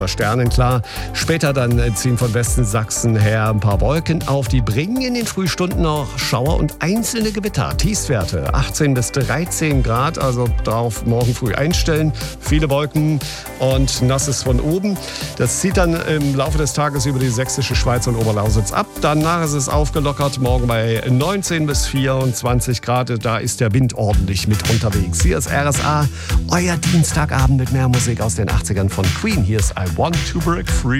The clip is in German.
Sternenklar. Später dann ziehen von Westen Sachsen her ein paar Wolken auf. Die bringen in den Frühstunden noch Schauer und einzelne Gewitter. Tiefstwerte 18 bis 13 Grad, also darauf morgen früh einstellen. Viele Wolken und Nasses von oben. Das zieht dann im Laufe des Tages über die sächsische Schweiz und Oberlausitz ab. Danach ist es aufgelockert, morgen bei 19 bis 24 Grad. Da ist der Wind ordentlich mit unterwegs. Hier ist RSA, euer Dienstagabend mit mehr Musik aus den 80ern von Queen. Hier ist I Want to Break Free.